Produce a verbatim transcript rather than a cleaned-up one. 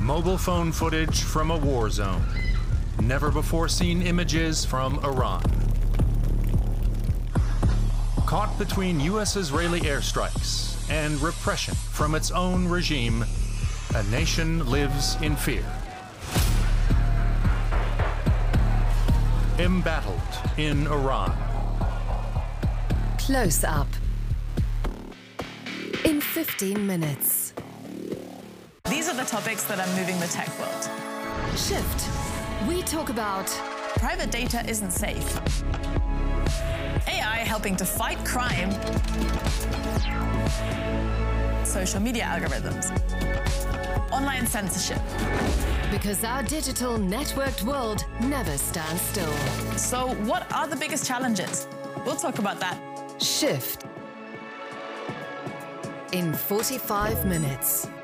Mobile phone footage from a war zone. Never before seen images from Iran. Caught between U S-Israeli airstrikes and repression from its own regime, a nation lives in fear. Embattled in Iran. Close up. In fifteen minutes. These are the topics that are moving the tech world. Shift. We talk about private data isn't safe. A I helping to fight crime. Social media algorithms. Online censorship. Because our digital networked world never stands still. So what are the biggest challenges? We'll talk about that. Shift. In forty-five minutes.